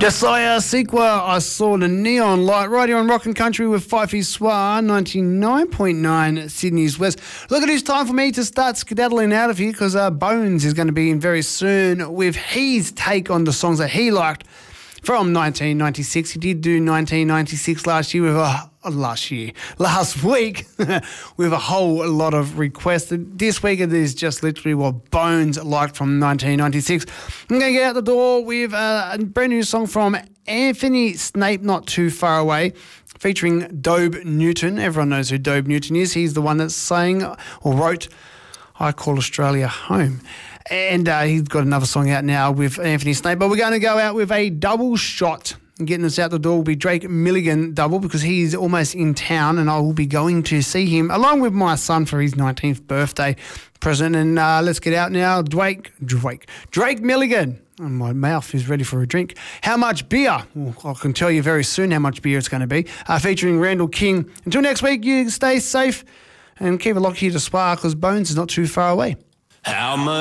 Josiah Sequa, I saw the neon light right here on Rock and Country with Fifey Swar, 99.9 Sydney's West. Look, it is time for me to start skedaddling out of here because Bones is going to be in very soon with his take on the songs that he liked from 1996. He did do 1996 last week with a whole lot of requests. This week it is just literally what Bones liked from 1996. I'm going to get out the door with a brand new song from Anthony Snape, Not Too Far Away, featuring Dobe Newton. Everyone knows who Dobe Newton is. He's the one that sang or wrote I Call Australia Home. And he's got another song out now with Anthony Snape. But we're going to go out with a double shot. And getting us out the door will be Drake Milligan double because he's almost in town and I will be going to see him along with my son for his 19th birthday present. And let's get out now. Drake Milligan. And my mouth is ready for a drink. How Much Beer? Well, I can tell you very soon how much beer it's going to be. Featuring Randall King. Until next week, you stay safe and keep it locked here to Spark because Bones is not too far away. How much